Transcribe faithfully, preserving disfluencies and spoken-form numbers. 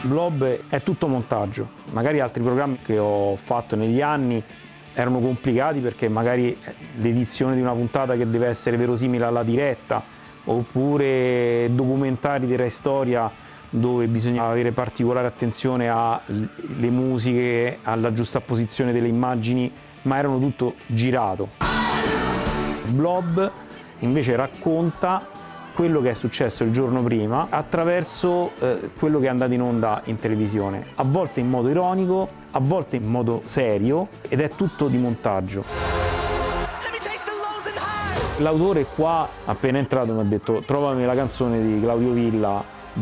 Blob è tutto montaggio. Magari altri programmi che ho fatto negli anni erano complicati perché magari l'edizione di una puntata che deve essere verosimile alla diretta, oppure documentari di Rai Storia dove bisogna avere particolare attenzione alle musiche, alla giustapposizione delle immagini, ma erano tutto girato. Blob invece racconta quello che è successo il giorno prima attraverso eh, quello che è andato in onda in televisione, a volte in modo ironico, a volte in modo serio, ed è tutto di montaggio. L'autore qua, appena entrato, mi ha detto: trovami la canzone di Claudio Villa